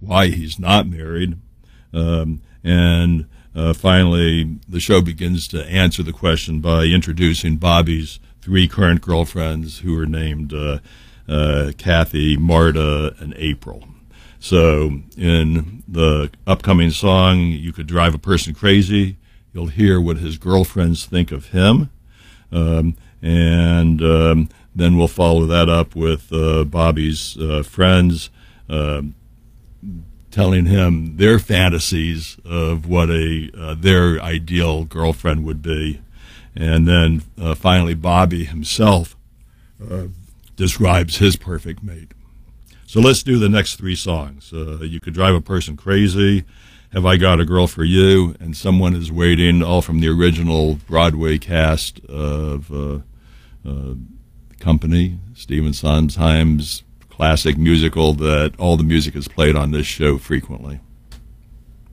why he's not married. And finally, the show begins to answer the question by introducing Bobby's 3 current girlfriends, who are named Kathy, Marta, and April. So in the upcoming song, You Could Drive a Person Crazy, you'll hear what his girlfriends think of him. And then we'll follow that up with Bobby's friends telling him their fantasies of what their ideal girlfriend would be. And then finally Bobby himself describes his perfect mate. So let's do the next 3 songs. You Could Drive a Person Crazy, Have I Got a Girl for You, and Someone Is Waiting, all from the original Broadway cast of Company, Stephen Sondheim's classic musical that all the music is played on this show frequently.